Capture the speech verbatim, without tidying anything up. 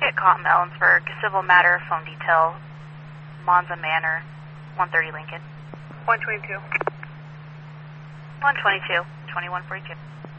Get Cotton Ellensburg, civil matter, phone detail, Monza Manor, one thirty Lincoln. one twenty-two. one twenty-two, twenty-one forty-two.